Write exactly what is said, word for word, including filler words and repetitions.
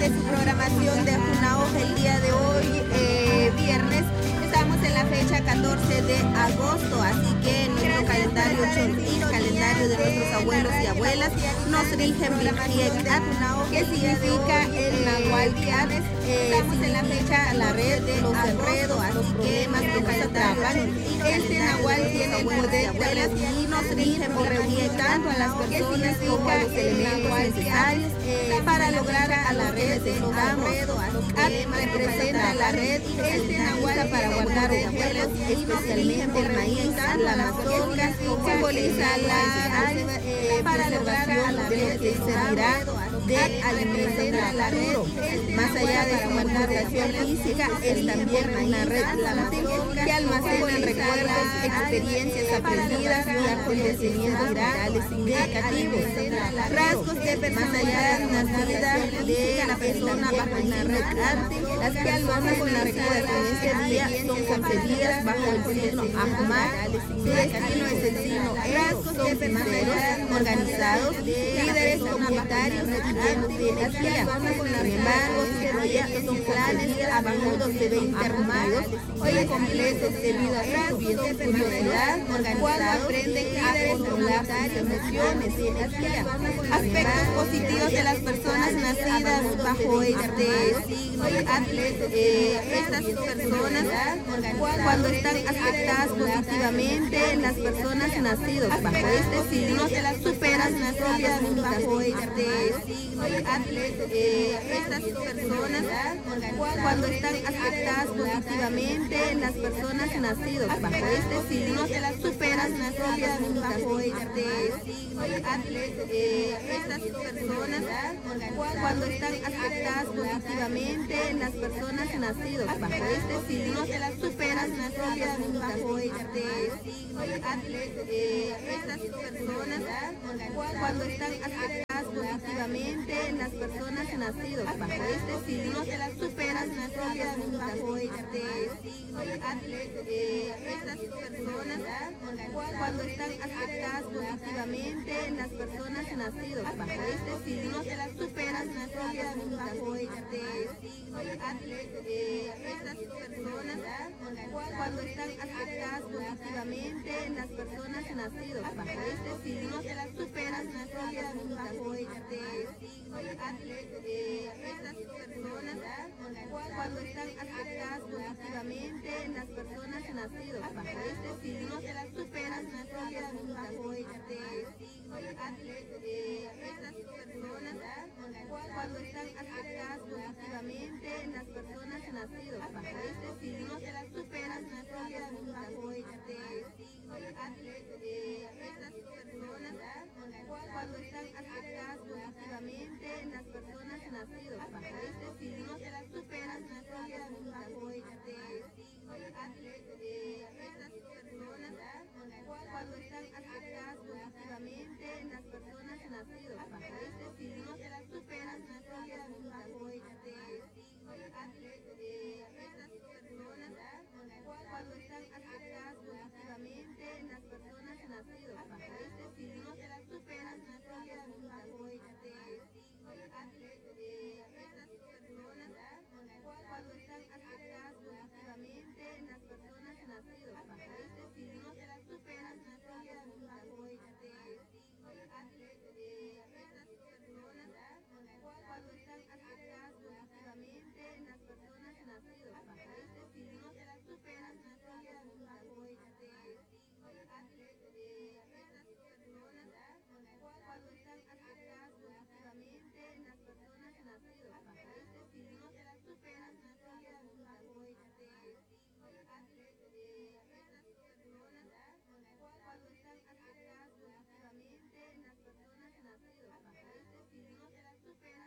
de su programación de Junao el día de hoy, eh, viernes. Estamos en la fecha catorce de agosto, así que nuestro calendario chontín, calendario de nuestros abuelos y abuelas, nos rigen Birjiektat, que significa el Nahualcat. Eh, estamos en la fecha, la red de los enredos, los problemas que nos atrapan. Este Nahual tiene el poder de reunirnos, rigen Birjiektat a las personas como a los elementos necesarios para lograr a la red de los enredos. At representa la red y este Nahual para guardar objetos, especialmente el maíz, la mazorca, simboliza la eh, preservación de lo que servirá de alimento futuro. Más allá de su manifestación física, es también una red que almacena recuerdos, experiencias aprendidas y acontecimientos virales significativos. Rasgos de personalidad nacida de la persona bajo una red arte. Las personas nacidas en este día son concebidas bajo el signo Ahmad. Su destino es el signo Eros, son sinceros, organizados, líderes comunitarios llenos de energía. Sin embargo, sus proyectos y planes a menudo se ven interrumpidos o incompletos debido a su curiosidad, organizados, aprenden a controlar sus emociones y energía. Aspectos positivos de las personas nacidas bajo este signo. Eh, estas personas, cuando están afectadas positivamente, las personas nacidas bajo este signo superan sus propias bajo este signo. Eh, estas personas, cuando están afectadas positivamente, las personas nacidas bajo este signo superan sus propias bajo este signo. Eh, estas personas, cuando están afectadas positivamente, las personas nacidas bajo este signo superan sus propias bajo este signo. Eh, estas personas, cuando están afectadas positivamente, las personas nacidas bajo este signo superan sus propias bajo este signo. Eh, estas personas, cuando están afectadas positivamente, las personas nacidas bajo este signo superan sus propias bajo este signo. Eh, estas personas, cuando están afectadas positivamente, las personas nacidas bajo este signo superan sus propias bajo este signo. Eh, estas personas, cuando están afectadas positivamente, las personas nacidas bajo este signo superan sus propias bajo este signo. Eh, estas personas, cuando están afectadas positivamente, las personas nacidas bajo este signo superan sus propias bajo este signo. Eh, estas personas, cuando están afectadas positivamente, las personas nacidas bajo este signo superan sus propias bajo este signo. Eh, estas personas, cuando están afectadas positivamente, las personas nacidas bajo este signo superan sus propias bajo este signo. Eh, estas personas, cuando están afectadas positivamente, las personas nacidas bajo este signo superan sus propias bajo este signo. Eh, estas personas, cuando están afectadas positivamente, las personas nacidas bajo este signo superan sus propias bajo este signo. Eh, estas personas, cuando están afectadas positivamente, las personas nacidas bajo este signo superan sus propias bajo este signo. Eh, estas personas, cuando están afectadas positivamente, las personas nacidas bajo este signo superan sus propias bajo este signo. Eh, estas personas, cuando están afectadas positivamente, las personas nacidas bajo este signo superan